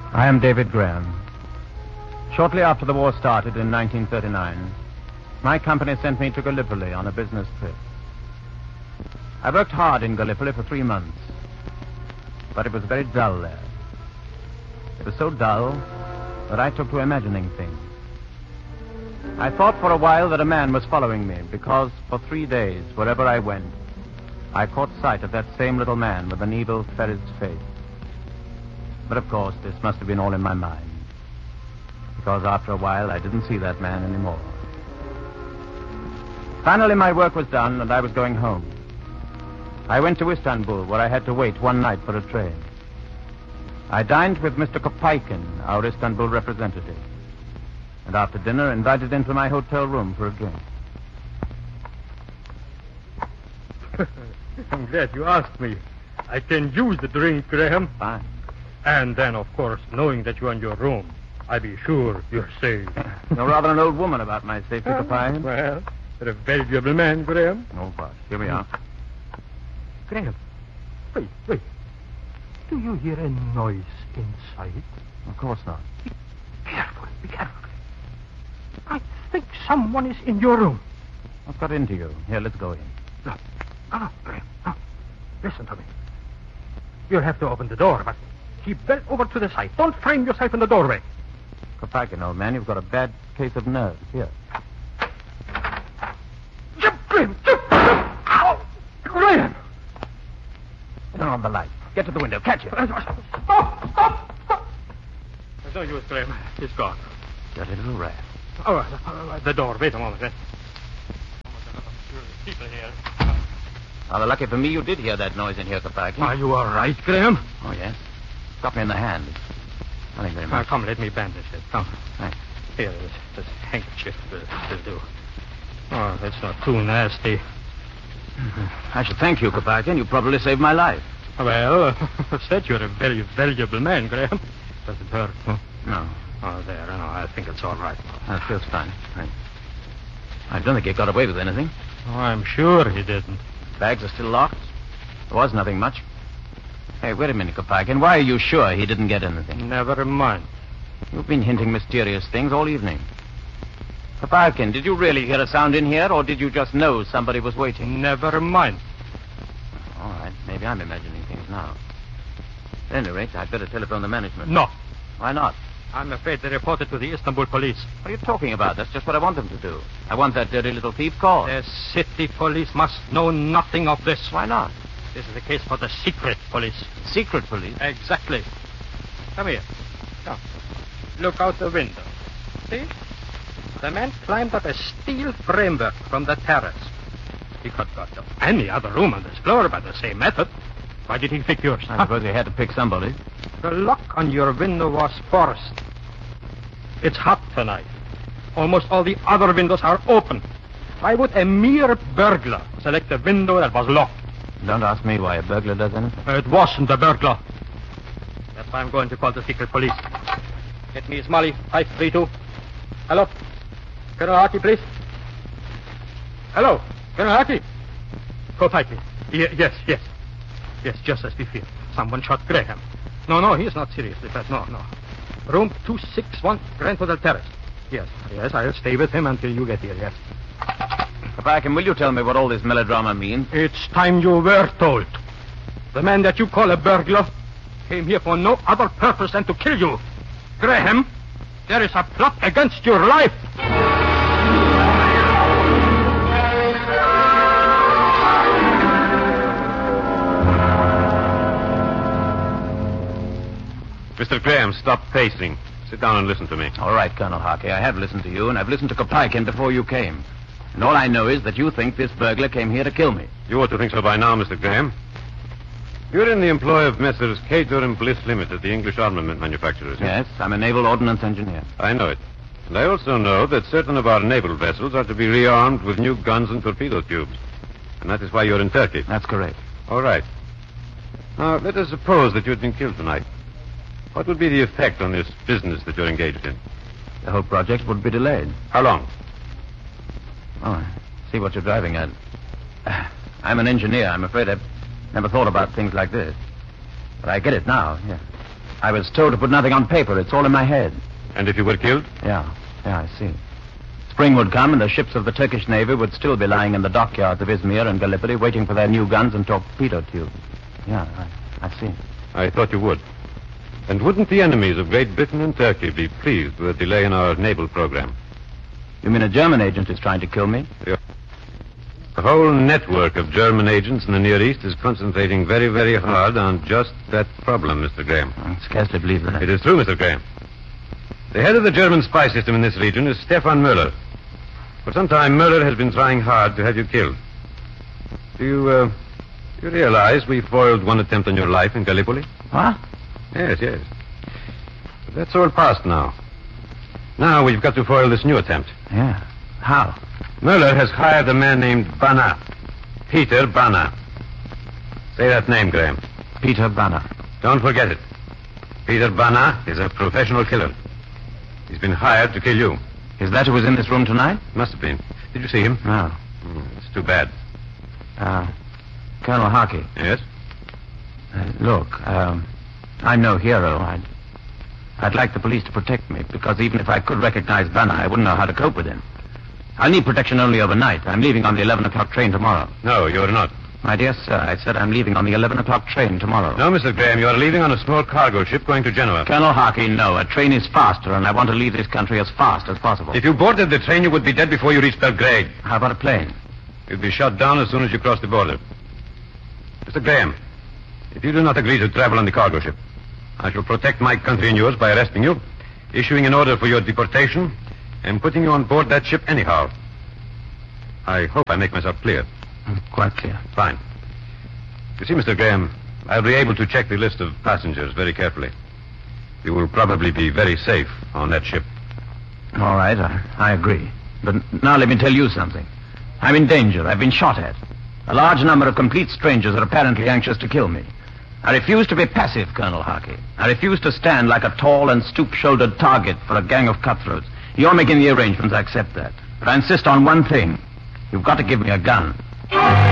I am David Graham. Shortly after the war started in 1939, my company sent me to Gallipoli on a business trip. I worked hard in Gallipoli for 3 months, but it was very dull there. It was so dull that I took to imagining things. I thought for a while that a man was following me because for 3 days, wherever I went, I caught sight of that same little man with an evil ferret's face. But of course, this must have been all in my mind, because after a while I didn't see that man anymore. Finally, my work was done and I was going home. I went to Istanbul, where I had to wait one night for a train. I dined with Mr. Kopaikin, our Istanbul representative, and after dinner invited him to my hotel room for a drink. I'm glad you asked me. I can use the drink, Graham. Fine. And then, of course, knowing that you're in your room, I be sure you're safe. You're rather an old woman about my safety, Kopaikin. Well, you're a valuable man, Graham. Oh, gosh. Here we are. Graham, wait. Do you hear a noise inside? Of course not. Be careful. I think someone is in your room. What got into you? Here, let's go in. No, Graham, no. Listen to me. You'll have to open the door, but keep well over to the side. Don't frame yourself in the doorway. Kopaikin, old man, you've got a bad case of nerves. Here. Jump, Graham, jump! Ow! Graham! Turn on the light. Get to the window. Catch him. Stop! There's no use, Graham. He's gone. Dirty little rat. Oh, the door. Wait a moment. People here. Rather lucky for me you did hear that noise in here, Kopaikin. Are you all right, Graham? Oh, yes. Got me in the hand. Nothing very much. Come, let me bandage it. Come. Thanks. Here, this handkerchief will do. Oh, that's not too nasty. I should thank you, Kopaikin. You probably saved my life. Well, I said you're a very valuable man, Graham. Does it hurt? Huh? No. Oh, there. No, I think it's all right. That feels fine. Thanks. I don't think he got away with anything. Oh, I'm sure he didn't. Bags are still locked. There was nothing much. Hey, wait a minute, Kopaikin. Why are you sure he didn't get anything? Never mind. You've been hinting mysterious things all evening. Kopaikin, did you really hear a sound in here, or did you just know somebody was waiting? Never mind. All right. Maybe I'm imagining things now. At any rate, I'd better telephone the management. No. Why not? I'm afraid they reported to the Istanbul police. What are you talking about? That's just what I want them to do. I want that dirty little thief caught. The city police must know nothing of this. Why not? This is a case for the secret police. Secret police? Exactly. Come here. Come. Look out the window. See? The man climbed up a steel framework from the terrace. He could go to any other room on this floor by the same method. Why did he pick yours? I suppose he had to pick somebody. The lock on your window was forced. It's hot tonight. Almost all the other windows are open. Why would a mere burglar select a window that was locked? Don't ask me why a burglar does anything. It wasn't a burglar. That's why I'm going to call the secret police. Get me Smalley, 532. Hello? Colonel Harkey, please. Hello? Colonel Harkey? Kopaikin. Yes. Yes, just as we feared. Someone shot Graham. No, he is not seriously hurt. No. Room 261, Grand Hotel Terrace. Yes, I'll stay with him until you get here, yes. Kopaikin, will you tell me what all this melodrama means? It's time you were told. The man that you call a burglar came here for no other purpose than to kill you. Graham, there is a plot against your life. Mr. Graham, stop pacing. Sit down and listen to me. All right, Colonel Harkey. I have listened to you, and I've listened to Kopaikin before you came. And all I know is that you think this burglar came here to kill me. You ought to think so by now, Mr. Graham. You're in the employ of Messrs. Cater and Bliss Limited, the English armament manufacturers. Yes, I'm a naval ordnance engineer. I know it. And I also know that certain of our naval vessels are to be rearmed with new guns and torpedo tubes. And that is why you're in Turkey. That's correct. All right. Now, let us suppose that you had been killed tonight. What would be the effect on this business that you're engaged in? The whole project would be delayed. How long? Oh, I see what you're driving at. I'm an engineer. I'm afraid I've never thought about things like this. But I get it now, yeah. I was told to put nothing on paper. It's all in my head. And if you were killed? Yeah, I see. Spring would come and the ships of the Turkish Navy would still be lying in the dockyards of Izmir and Gallipoli waiting for their new guns and torpedo tubes. Yeah, I see. I thought you would. And wouldn't the enemies of Great Britain and Turkey be pleased with a delay in our naval program? You mean a German agent is trying to kill me? Yeah. The whole network of German agents in the Near East is concentrating very, very hard on just that problem, Mr. Graham. I can scarcely believe that. It is true, Mr. Graham. The head of the German spy system in this region is Stefan Müller. For some time, Müller has been trying hard to have you killed. Do you realize we foiled one attempt on your life in Gallipoli? What? Yes. But that's all past now. Now we've got to foil this new attempt. Yeah. How? Müller has hired a man named Banner. Peter Banner. Say that name, Graham. Peter Banner. Don't forget it. Peter Banner is a professional killer. He's been hired to kill you. Is that who was in this room tonight? Must have been. Did you see him? No. It's too bad. Colonel Harkey. Yes? Look, I'm no hero. I'd like the police to protect me, because even if I could recognize Banner, I wouldn't know how to cope with him. I'll need protection only overnight. I'm leaving on the 11 o'clock train tomorrow. No, you're not. My dear sir, I said I'm leaving on the 11 o'clock train tomorrow. No, Mr. Graham, you're leaving on a small cargo ship going to Genoa. Colonel Harkey, no. A train is faster, and I want to leave this country as fast as possible. If you boarded the train, you would be dead before you reached Belgrade. How about a plane? You'd be shot down as soon as you crossed the border. Mr. Graham, if you do not agree to travel on the cargo ship, I shall protect my country and yours by arresting you, issuing an order for your deportation, and putting you on board that ship anyhow. I hope I make myself clear. Quite clear. Fine. You see, Mr. Graham, I'll be able to check the list of passengers very carefully. You will probably be very safe on that ship. All right, I agree. But now let me tell you something. I'm in danger. I've been shot at. A large number of complete strangers are apparently anxious to kill me. I refuse to be passive, Colonel Harkey. I refuse to stand like a tall and stoop-shouldered target for a gang of cutthroats. You're making the arrangements, I accept that. But I insist on one thing. You've got to give me a gun.